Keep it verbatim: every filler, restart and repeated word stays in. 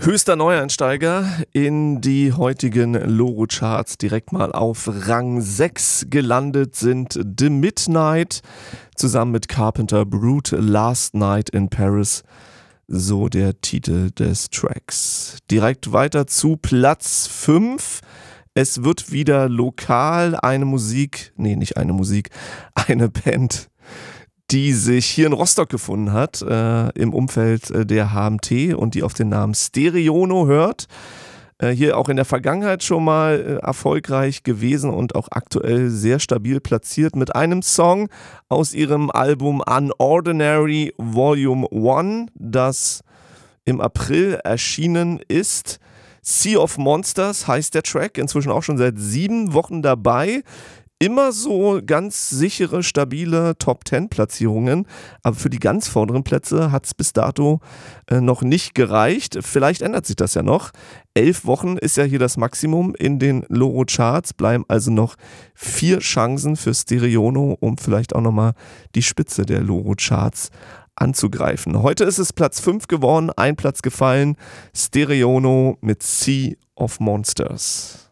Höchster Neueinsteiger in die heutigen Loro-Charts. Direkt mal auf Rang sechs gelandet sind The Midnight zusammen mit Carpenter Brut, Last Night in Paris. So der Titel des Tracks. Direkt weiter zu Platz fünf. Es wird wieder lokal eine Musik, nee, nicht eine Musik, eine Band, die sich hier in Rostock gefunden hat, äh, im Umfeld äh, der H M T und die auf den Namen Stereono hört. Äh, hier auch in der Vergangenheit schon mal äh, erfolgreich gewesen und auch aktuell sehr stabil platziert mit einem Song aus ihrem Album Unordinary Volume eins, das im April erschienen ist. Sea of Monsters heißt der Track, inzwischen auch schon seit sieben Wochen dabei. Immer so ganz sichere, stabile Top-Zehn-Platzierungen, aber für die ganz vorderen Plätze hat es bis dato äh, noch nicht gereicht. Vielleicht ändert sich das ja noch. Elf Wochen ist ja hier das Maximum in den Loro-Charts, bleiben also noch vier Chancen für Stereono, um vielleicht auch nochmal die Spitze der Loro-Charts anzugreifen. Heute ist es Platz fünf geworden, ein Platz gefallen, Stereono mit Sea of Monsters.